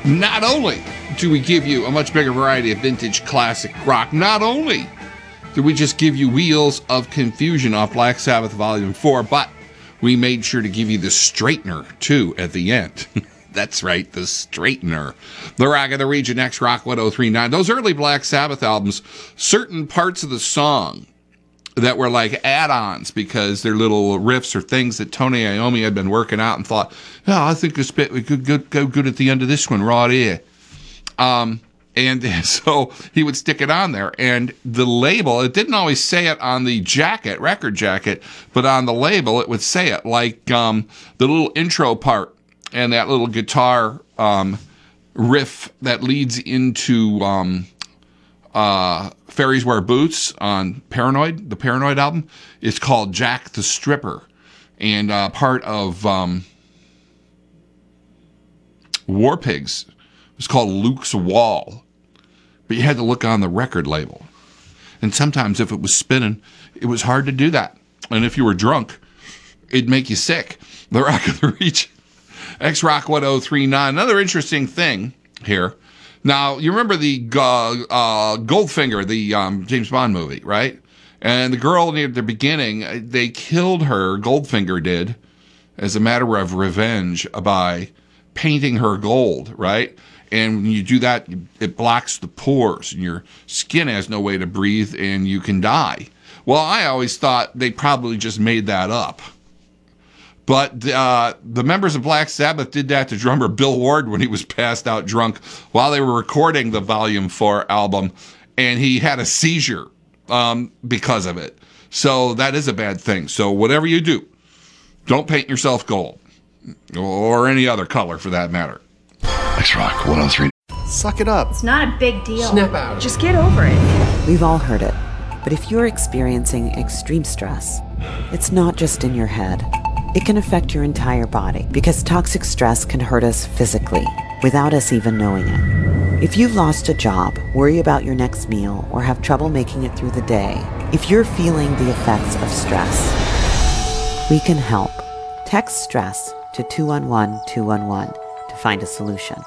Not only do we give you a much bigger variety of vintage classic rock, not only do we just give you Wheels of Confusion off Black Sabbath Volume 4, but we made sure to give you the straightener, too, at the end. That's right, the straightener. The Rock of the Region, X-Rock 1039. Those early Black Sabbath albums, certain parts of the song that were like add-ons because they're little riffs or things that Tony Iommi had been working out and thought, oh, I think this bit could go good at the end of this one right here. And so he would stick it on there. And the label, it didn't always say it on the jacket, record jacket, but on the label it would say it, like the little intro part and that little guitar riff that leads into Fairies Wear Boots on Paranoid, the Paranoid album, is called Jack the Stripper. And part of War Pigs was called Luke's Wall. But you had to look on the record label. And sometimes if it was spinning, it was hard to do that. And if you were drunk, it'd make you sick. The Rock of the Region, X-Rock 1039. Another interesting thing here. Now, you remember the Goldfinger, the James Bond movie, right? And the girl near the beginning, they killed her, Goldfinger did, as a matter of revenge by painting her gold, right? And when you do that, it blocks the pores, and your skin has no way to breathe, and you can die. Well, I always thought they probably just made that up. But the members of Black Sabbath did that to drummer Bill Ward when he was passed out drunk while they were recording the Volume 4 album, and he had a seizure because of it. So that is a bad thing. So whatever you do, don't paint yourself gold, or any other color for that matter. X-Rock 103. Suck it up. It's not a big deal. Snap out. Just get over it. We've all heard it. But if you're experiencing extreme stress, it's not just in your head. It can affect your entire body because toxic stress can hurt us physically without us even knowing it. If you've lost a job, worry about your next meal, or have trouble making it through the day, if you're feeling the effects of stress, we can help. Text STRESS to 211-211 to find a solution.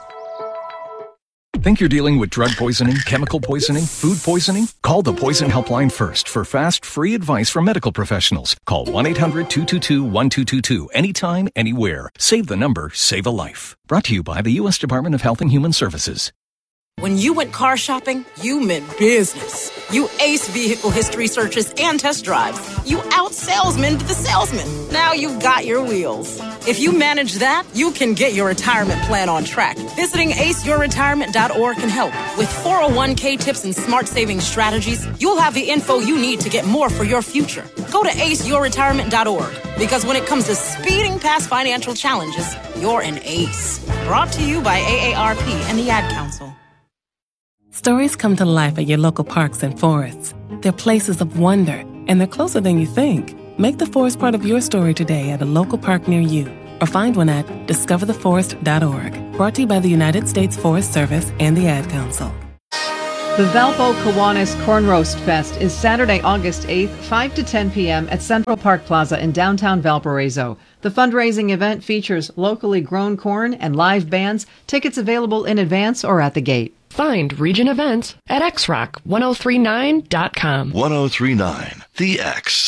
Think you're dealing with drug poisoning, chemical poisoning, food poisoning? Call the Poison Helpline first for fast, free advice from medical professionals. Call 1-800-222-1222 anytime, anywhere. Save the number, save a life. Brought to you by the U.S. Department of Health and Human Services. When you went car shopping, you meant business. You aced vehicle history searches and test drives. You out-salesmaned the salesman. Now you've got your wheels. If you manage that, you can get your retirement plan on track. Visiting aceyourretirement.org can help. With 401k tips and smart saving strategies, you'll have the info you need to get more for your future. Go to aceyourretirement.org, because when it comes to speeding past financial challenges, you're an ace. Brought to you by AARP and the Ad Council. Stories come to life at your local parks and forests. They're places of wonder, and they're closer than you think. Make the forest part of your story today at a local park near you, or find one at discovertheforest.org. Brought to you by the United States Forest Service and the Ad Council. The Valpo Kiwanis Corn Roast Fest is Saturday, August 8th, 5 to 10 p.m. at Central Park Plaza in downtown Valparaiso. The fundraising event features locally grown corn and live bands. Tickets available in advance or at the gate. Find Region Events at xrock1039.com. 1039, The X.